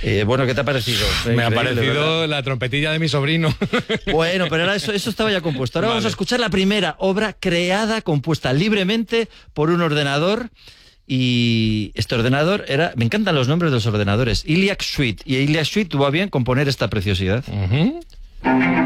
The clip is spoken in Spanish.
Bueno, ¿qué te ha parecido? Me ha Increíble, parecido ¿verdad? la trompetilla de mi sobrino. Bueno, pero ahora eso estaba ya compuesto. Ahora vamos a escuchar la primera obra creada, compuesta libremente por un ordenador. Y este ordenador era... Me encantan los nombres de los ordenadores. Iliac Suite. Y Iliac Suite tuvo a bien componer esta preciosidad.